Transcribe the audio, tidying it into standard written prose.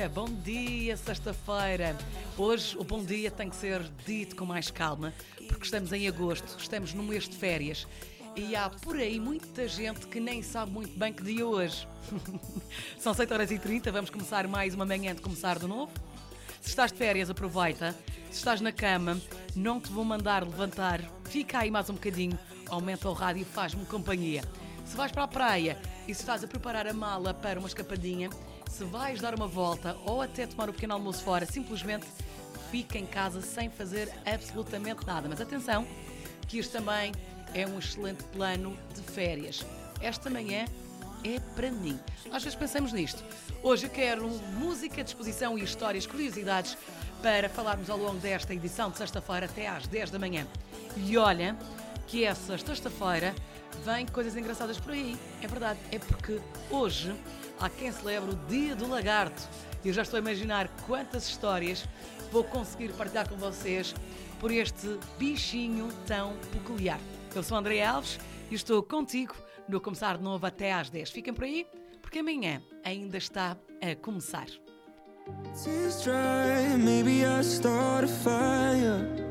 bom dia, sexta-feira. Hoje o bom dia tem que ser dito com mais calma, porque estamos em agosto, estamos no mês de férias e há por aí muita gente que nem sabe muito bem que dia é hoje. São 7h30, vamos começar mais uma manhã de começar de novo. Se estás de férias, aproveita. Se estás na cama, não te vou mandar levantar, fica aí mais um bocadinho, aumenta o rádio e faz-me companhia. Se vais para a praia e se estás a preparar a mala para uma escapadinha, se vais dar uma volta ou até tomar um pequeno almoço fora, simplesmente fica em casa sem fazer absolutamente nada. Mas atenção, que este também é um excelente plano de férias. Esta manhã é para mim. Às vezes pensamos nisto. Hoje eu quero música, disposição e histórias, curiosidades para falarmos ao longo desta edição de sexta-feira até às 10 da manhã. E olha que essa sexta-feira vem coisas engraçadas por aí. É verdade, é porque hoje há quem celebra o Dia do Lagarto. E eu já estou a imaginar quantas histórias vou conseguir partilhar com vocês por este bichinho tão peculiar. Eu sou a Andréia Alves e estou contigo no Começar de Novo até às 10. Fiquem por aí, porque amanhã ainda está a começar. Tears dry, maybe I start a fire.